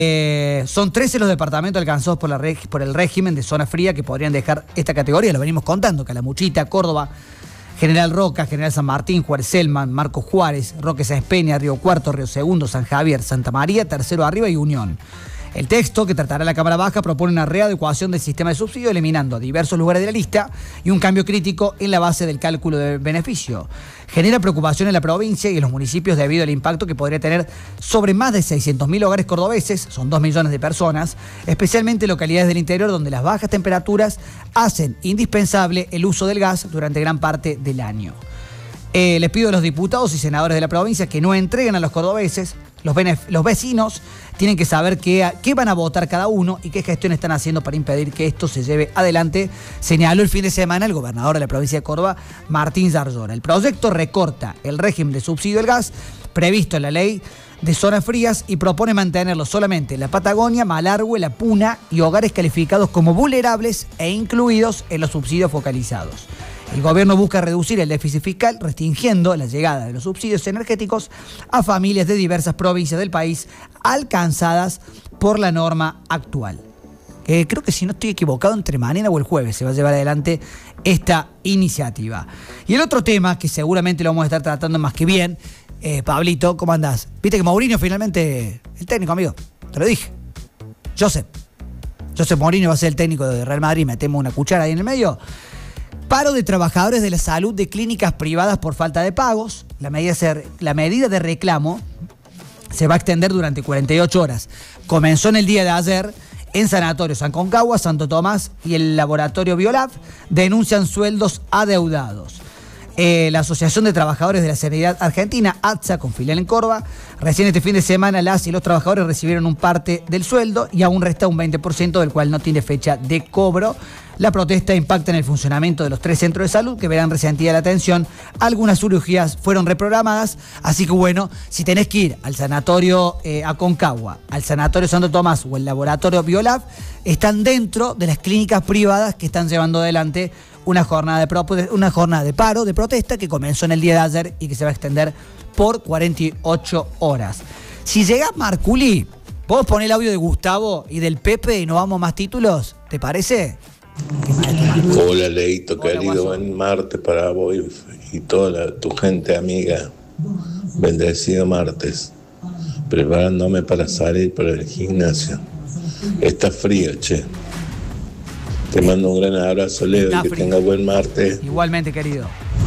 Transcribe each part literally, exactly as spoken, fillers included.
Eh, son trece los departamentos alcanzados por, la reg por el régimen de zona fría que podrían dejar esta categoría, lo venimos contando: Calamuchita, Córdoba, General Roca, General San Martín, Juárez Selman, Marcos Juárez, Roque Sáenz Peña, Río Cuarto, Río Segundo, San Javier, Santa María, Tercero Arriba y Unión. El texto que tratará la Cámara Baja propone una readecuación del sistema de subsidio, eliminando diversos lugares de la lista y un cambio crítico en la base del cálculo de beneficio. Genera preocupación en la provincia y en los municipios debido al impacto que podría tener sobre más de seiscientos mil hogares cordobeses, son dos millones de personas, especialmente en localidades del interior donde las bajas temperaturas hacen indispensable el uso del gas durante gran parte del año. Eh, les pido a los diputados y senadores de la provincia que no entreguen a los cordobeses. Los, los vecinos tienen que saber qué, qué van a votar cada uno y qué gestión están haciendo para impedir que esto se lleve adelante, señaló el fin de semana el gobernador de la provincia de Córdoba, Martín Zarzora. El proyecto recorta el régimen de subsidio del gas previsto en la ley de zonas frías y propone mantenerlo solamente en la Patagonia, Malargüe, La Puna y hogares calificados como vulnerables e incluidos en los subsidios focalizados. El gobierno busca reducir el déficit fiscal restringiendo la llegada de los subsidios energéticos a familias de diversas provincias del país alcanzadas por la norma actual. Eh, creo que si no estoy equivocado, entre mañana o el jueves se va a llevar adelante esta iniciativa. Y el otro tema, que seguramente lo vamos a estar tratando más que bien, eh, Pablito, ¿cómo andás? Viste que Mourinho finalmente, el técnico, amigo, te lo dije. Josep. Josep Mourinho va a ser el técnico de Real Madrid, metemos una cuchara ahí en el medio. Paro de trabajadores de la salud de clínicas privadas por falta de pagos. La medida, se, la medida de reclamo se va a extender durante cuarenta y ocho horas. Comenzó en el día de ayer en Sanatorio San Concagua, Santo Tomás y el Laboratorio Biolab. Denuncian sueldos adeudados. Eh, la Asociación de Trabajadores de la Sanidad Argentina, A T S A, con filial en Córdoba, recién este fin de semana las y los trabajadores recibieron un parte del sueldo y aún resta un veinte por ciento del cual no tiene fecha de cobro. La protesta impacta en el funcionamiento de los tres centros de salud que verán resentida la atención. Algunas cirugías fueron reprogramadas, así que bueno, si tenés que ir al Sanatorio eh, Aconcagua, al Sanatorio Santo Tomás o el Laboratorio Biolab, están dentro de las clínicas privadas que están llevando adelante una jornada de, pro, una jornada de paro, de protesta, que comenzó en el día de ayer y que se va a extender por cuarenta y ocho horas. Si llegás, Marculi, ¿podés poner el audio de Gustavo y del Pepe y no vamos más títulos? ¿Te parece? Hola, Leito, Hola, querido, guaso. Buen martes para vos y toda la, tu gente amiga. Bendecido martes. Preparándome para salir para el gimnasio. Está frío, che. Te mando un gran abrazo, Leo, y que frío. Tenga buen martes. Igualmente, querido.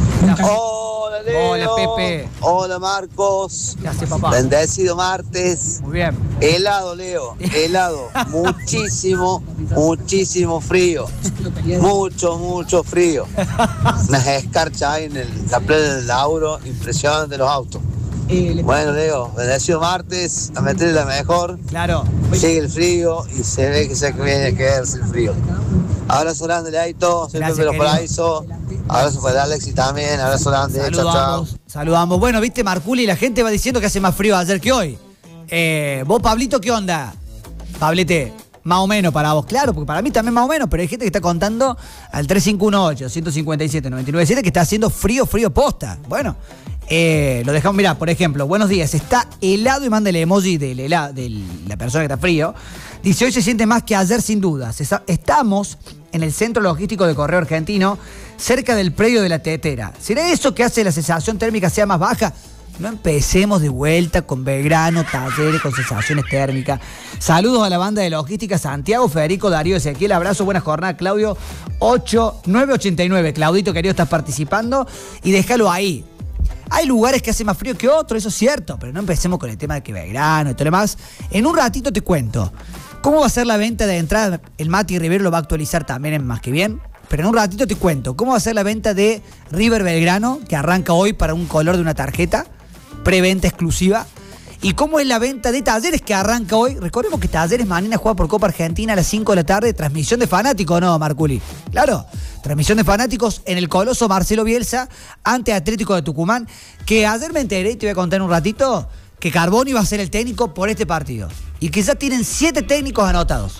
Hola, Leo. Hola, Pepe. Hola, Marcos. ¿Qué hace, papá? Bendecido martes. Muy bien. Helado, Leo. Helado. muchísimo, muchísimo frío. Mucho, mucho frío. Unas escarchas ahí en el, la playa del Lauro. Impresionante los autos. Bueno, Leo, bendecido martes. A meterle la mejor. Claro. Sigue el frío y se ve que se viene a quedarse el frío. Abrazo grande, Leito. Siempre me lo paraíso. Abrazo para Alex y también. Abrazo grande. Chao, chao. Saludamos. Bueno, viste, Marculi, la gente va diciendo que hace más frío ayer que hoy. Eh, vos, Pablito, ¿qué onda? Pablete, más o menos para vos. Claro, porque para mí también más o menos, pero hay gente que está contando al tres cinco uno ocho, uno cinco siete, nueve nueve siete que está haciendo frío, frío posta. Bueno, eh, lo dejamos, mirá, por ejemplo, buenos días, está helado y manda el emoji del helado, de la persona que está frío. Dice, hoy se siente más que ayer sin dudas. Estamos en el centro logístico de Correo Argentino, cerca del predio de la Tetera. ¿Será eso que hace la sensación térmica sea más baja? No empecemos de vuelta con Belgrano, Talleres, con sensaciones térmicas. Saludos a la banda de logística Santiago, Federico, Darío, Ezequiel. Abrazo, buena jornada, Claudio. ocho nueve ochenta y nueve. Claudito, querido, estás participando. Y déjalo ahí. Hay lugares que hace más frío que otros, eso es cierto. Pero no empecemos con el tema de que Belgrano y todo lo demás. En un ratito te cuento cómo va a ser la venta de entrada. El Mati Rivero lo va a actualizar también en Más Que Bien. Pero en un ratito te cuento cómo va a ser la venta de River Belgrano, que arranca hoy para un color de una tarjeta. Preventa exclusiva. Y cómo es la venta de Talleres, que arranca hoy. Recordemos que Talleres mañana juega por Copa Argentina a las cinco de la tarde. Transmisión de fanáticos, ¿no, Marculi? Claro, transmisión de fanáticos en el Coloso Marcelo Bielsa ante Atlético de Tucumán. Que ayer me enteré, y te voy a contar en un ratito, que Carboni va a ser el técnico por este partido. Y que ya tienen siete técnicos anotados.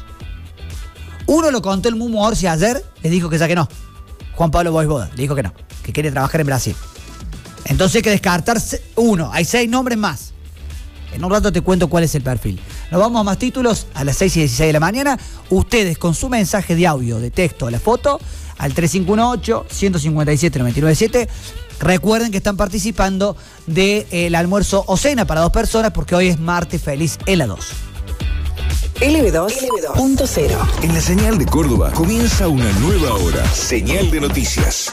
Uno lo contó el Mumu Orsi ayer, le dijo que ya que no. Juan Pablo Boisboda le dijo que no, que quiere trabajar en Brasil. Entonces hay que descartar uno. Hay seis nombres más. En un rato te cuento cuál es el perfil. Nos vamos a más títulos a las seis y dieciséis de la mañana. Ustedes con su mensaje de audio, de texto o la foto al tres cinco uno ocho, uno cinco siete, nueve nueve siete. Recuerden que están participando del de, almuerzo o cena para dos personas porque hoy es martes feliz en la dos. L B dos punto cero. En la señal de Córdoba comienza una nueva hora. Señal de noticias.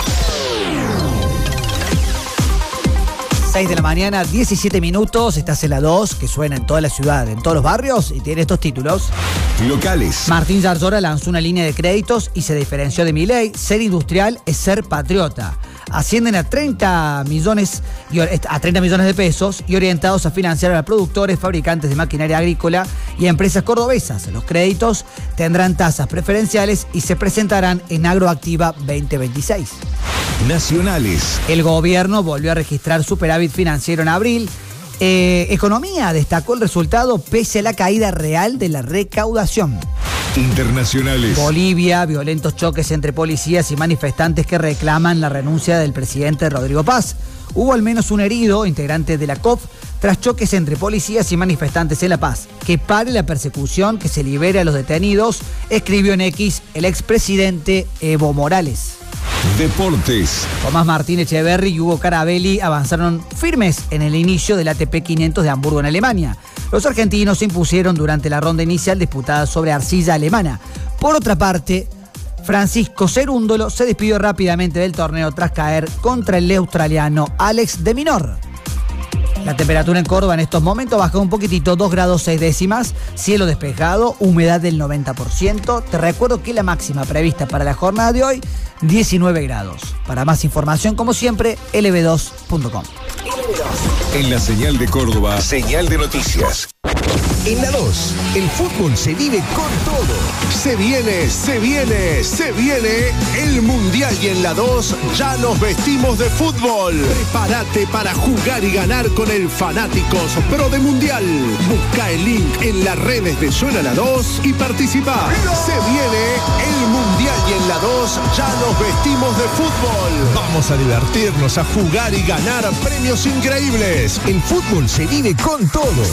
seis de la mañana, diecisiete minutos. Estás en la dos, que suena en toda la ciudad, en todos los barrios, y tiene estos títulos. Locales. Martín Zarzora lanzó una línea de créditos y se diferenció de Milei. Ser industrial es ser patriota. Ascienden a treinta millones, a treinta millones de pesos y orientados a financiar a productores, fabricantes de maquinaria agrícola y a empresas cordobesas. Los créditos tendrán tasas preferenciales y se presentarán en Agroactiva veinte veintiséis. Nacionales. El gobierno volvió a registrar superávit financiero en abril. Eh, Economía destacó el resultado pese a la caída real de la recaudación. Internacionales. Bolivia, violentos choques entre policías y manifestantes que reclaman la renuncia del presidente Rodrigo Paz. Hubo al menos un herido, integrante de la C O P, tras choques entre policías y manifestantes en La Paz. Que pare la persecución, que se libere a los detenidos, escribió en X el expresidente Evo Morales. Deportes. Tomás Martín Echeverry y Hugo Carabelli avanzaron firmes en el inicio del A T P quinientos de Hamburgo en Alemania. Los argentinos se impusieron durante la ronda inicial disputada sobre arcilla alemana. Por otra parte, Francisco Cerúndolo se despidió rápidamente del torneo tras caer contra el australiano Alex de Minaur. La temperatura en Córdoba en estos momentos bajó un poquitito, dos grados seis décimas, cielo despejado, humedad del noventa por ciento. Te recuerdo que la máxima prevista para la jornada de hoy, diecinueve grados. Para más información, como siempre, L B dos punto com. En la señal de Córdoba, señal de noticias. En la dos, el fútbol se vive con todo. Se viene, se viene, se viene el Mundial y en la dos ya nos vestimos de fútbol. Prepárate para jugar y ganar con el Fanáticos Pro de Mundial. Busca el link en las redes de Suena la dos y participa. Se viene el Mundial y en la dos ya nos vestimos de fútbol. Vamos a divertirnos, a jugar y ganar premios increíbles. El fútbol se vive con todo.